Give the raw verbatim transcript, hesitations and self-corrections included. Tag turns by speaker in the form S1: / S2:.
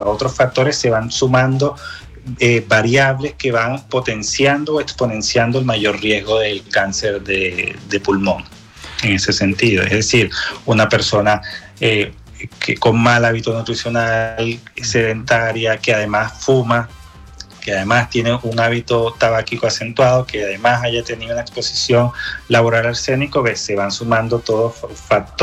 S1: otros factores se van sumando eh, variables que van potenciando o exponenciando el mayor riesgo del cáncer de, de pulmón. En ese sentido, es decir, una persona eh, que con mal hábito nutricional, sedentaria, que además fuma, que además tiene un hábito tabáquico acentuado, que además haya tenido una exposición laboral al arsénico, se van sumando todos factores